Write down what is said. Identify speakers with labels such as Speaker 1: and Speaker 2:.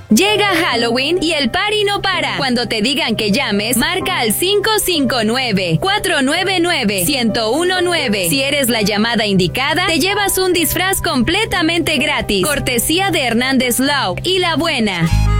Speaker 1: Llega Halloween y el party no para. Cuando te digan que llames, marca al 559-499-1019. Si eres la llamada indicada, te llevas un disfraz completamente gratis. Cortesía de Hernández Law y La Buena.